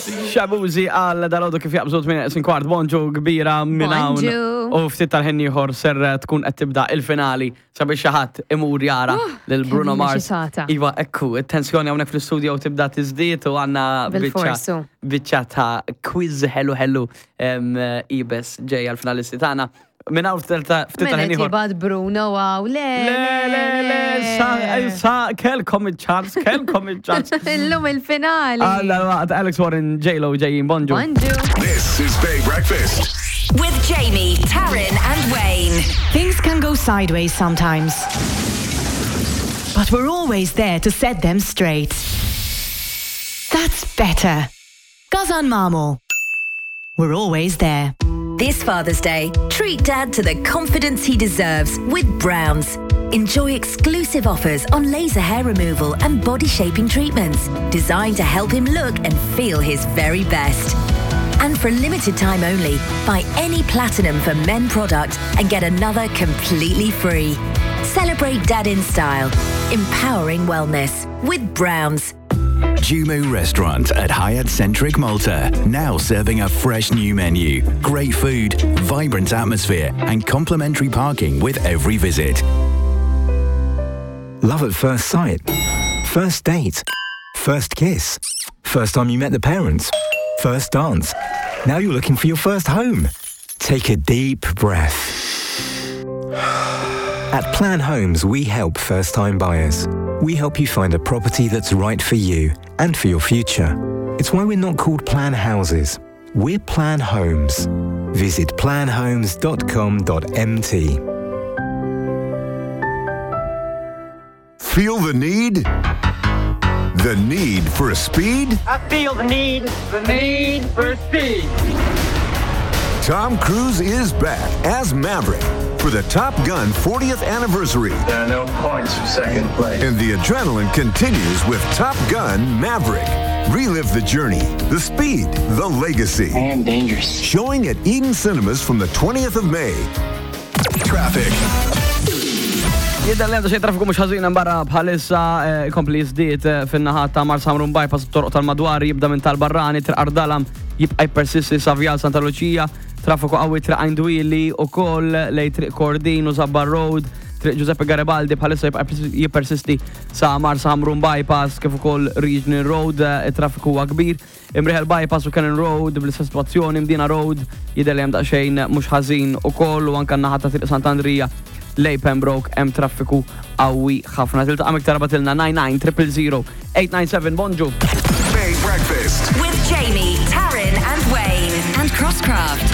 Xabuzi għal dal-għodu kif jaqbżut minn esin kwart bonġu kbira minn hawn. U ftit tal-ħin ieħor ser tkun qed tibda il-finali sabiex xi ħadd imur jara lil Bruno Mars. Iva, ekku, it-tensjoni hawnhekk fl-istudju tibda tiżdied u għandna biċċa ta' quiz ħelu ibes ġej għall-finalisti tagħna. Minn hawn ftit tal-ħin ieħor. Bad Bruno, wow, sa kelkom il-ċans. Illum il-finali. Għal Alex Warren, J-Lo, ġejjin bonġu. This is Bay Breakfast. With Jamie, Taryn and Wayne. Things can go sideways sometimes. But we're always there to set them straight. That's better. Gazan Mamo. We're always there. This Father's Day, treat Dad to the confidence he deserves with Browns. Enjoy exclusive offers on laser hair removal and body shaping treatments, designed to help him look and feel his very best. And for a limited time only, buy any Platinum for Men product and get another completely free. Celebrate Dad in style, empowering wellness with Browns. Jumu Restaurant at Hyatt Centric Malta, now serving a fresh new menu, great food, vibrant atmosphere and complimentary parking with every visit. Love at first sight, first date, first kiss, first time you met the parents, first dance. Now you're looking for your first home. Take a deep breath. At Plan Homes, we help first-time buyers. We help you find a property that's right for you and for your future. It's why we're not called Plan Houses. We're Plan Homes. Visit planhomes.com.mt. Feel the need? The need for speed? I feel the need for speed. Tom Cruise is back as Maverick for the Top Gun 40th anniversary. There are no points for second place. And the adrenaline continues with Top Gun Maverick. Relive the journey, the speed, the legacy. I am dangerous. Showing at Eden Cinemas from the 20th of May. Traffic. Jidda l-għandu xej trafiku mux ħazina barra bħalissa kompli jizdiet fin-naħat ta' Mars Hamrun Bypass t-torq tal-madwar jibda minn tal-barrani Ardalam jibqa' jippersisti sa' Vjal Santa Lucia, trafiku qawwi triq Għajndwili u koll lej triq Kordin u Zabbar Road, triq Giuseppe Garibaldi bħalissa jippersisti sa' Mars Hamrun Bypass kif ukoll Regional Road, trafiku huwa kbir. Imrieħel Bypass u Cannon Road bl-istess situazzjoni, Mdina Road jidher li hemm daqsxejn mhux ħażin ukoll u anke n-naħa ta' triq Sant'Andrija lej Pembroke hemm traffiku qawwi ħafna. Tiltaqa' miktar batilna 99-000-897 bonġu. Bay Breakfast with Jamie, Taryn and Wayne and Crosscraft.